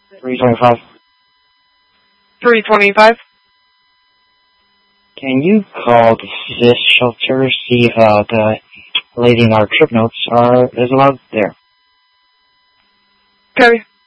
325. 325. Can you call the SIS shelter, see if the lady in our trip notes is allowed there? Okay.